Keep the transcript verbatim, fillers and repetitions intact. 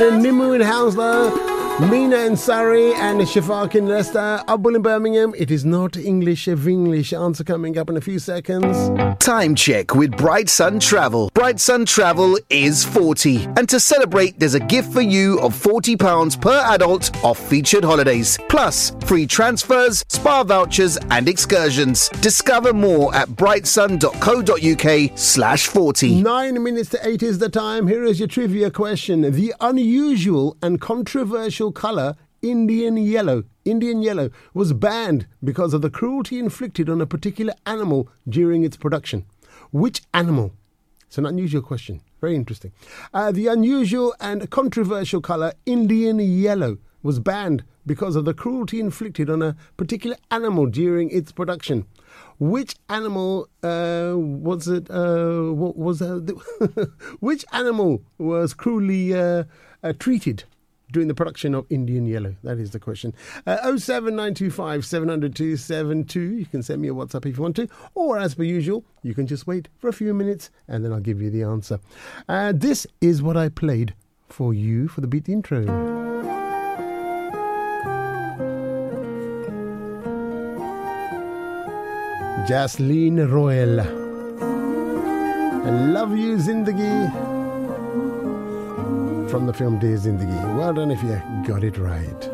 Nimmu in Hounslow, Mina in Surrey, and Shafaq in Leicester. Abul in Birmingham. It is not English of English. Answer coming up in a few seconds. Time check with Bright Sun Travel. Bright Sun Travel is forty. And to celebrate, there's a gift for you of forty pounds per adult off featured holidays. Plus, free transfers, spa vouchers and excursions. Discover more at brightsun.co.uk slash 40. Nine minutes to eight is the time. Here is your trivia question. The unusual and controversial colour Indian yellow, Indian yellow was banned because of the cruelty inflicted on a particular animal during its production. Which animal? It's an unusual question. Very interesting. Uh, the unusual and controversial colour Indian yellow was banned because of the cruelty inflicted on a particular animal during its production. Which animal uh, was it? Uh, what was uh, which animal was cruelly uh, uh, treated during the production of Indian yellow? That is the question. Uh, oh seven nine two five seven zero zero two seven two. You can send me a WhatsApp if you want to, or as per usual, you can just wait for a few minutes and then I'll give you the answer. Uh, this is what I played for you for the Beat the Intro. Jasleen Royal. I Love You Zindagi, from the film Dear Zindagi. Well done if you got it right.